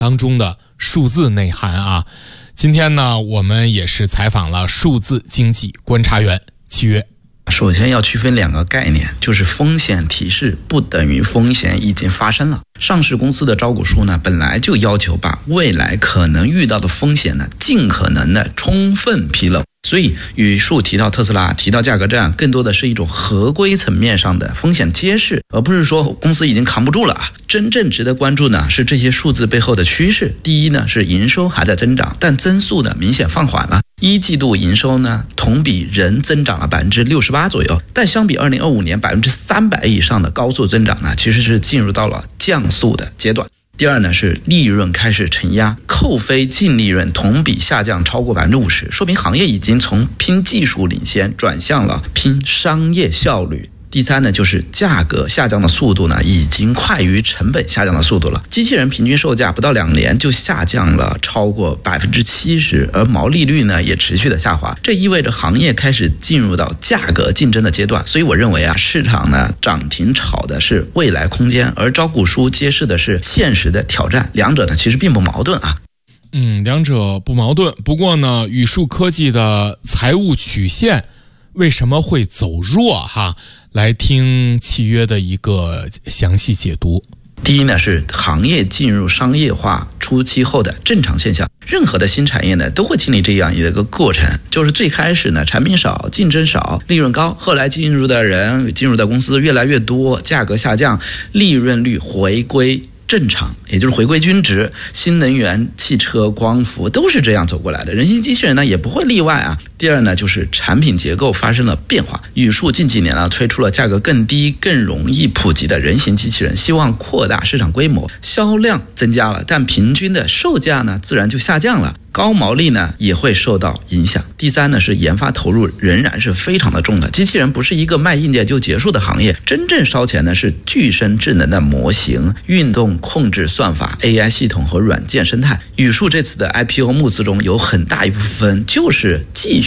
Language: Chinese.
当中的数字内涵啊。今天呢，我们也是采访了数字经济观察员契约。 首先要区分两个概念，就是风险提示不等于风险已经发生了。上市公司的招股书呢，本来就要求把未来可能遇到的风险呢，尽可能的充分披露。所以语数提到特斯拉，提到价格战，更多的是一种合规层面上的风险揭示，而不是说公司已经扛不住了啊。真正值得关注呢，是这些数字背后的趋势。第一呢，是营收还在增长，但增速呢明显放缓了。一季度营收呢，同比仍增长了68%左右，但相比2025年300%以上的高速增长呢，其实是进入到了降速的阶段。第二呢，是利润开始承压，扣非净利润同比下降超过50%，说明行业已经从拼技术领先转向了拼商业效率。第三呢，就是价格下降的速度呢，已经快于成本下降的速度了。机器人平均售价不到2年就下降了超过70%，而毛利率呢也持续的下滑。这意味着行业开始进入到价格竞争的阶段。所以我认为啊，市场呢涨停炒的是未来空间，而招股书揭示的是现实的挑战，两者呢其实并不矛盾啊。 两者不矛盾。不过呢，语数科技的财务曲线为什么会走弱哈？来听契约的一个详细解读。 第一呢，是行业进入商业化初期后的正常现象。任何的新产业呢，都会经历这样一个过程，就是最开始呢，产品少，竞争少，利润高，后来进入的公司越来越多，价格下降，利润率回归正常，也就是回归均值。新能源、汽车、光伏都是这样走过来的，人形机器人呢也不会例外啊。第二呢，就是产品结构发生了变化。语数近几年呢推出了价格更低、更容易普及的人形机器人，希望扩大市场规模，销量增加了，但平均的售价呢自然就下降了。高毛利呢也会受到影响。第三呢，是研发投入仍然是非常的重的，机器人不是一个卖硬件就结束的行业，真正烧钱的是具身智能的模型、运动控制算法、AI 系统和软件生态。语数这次的 IPO 募资中有很大一部分就是继续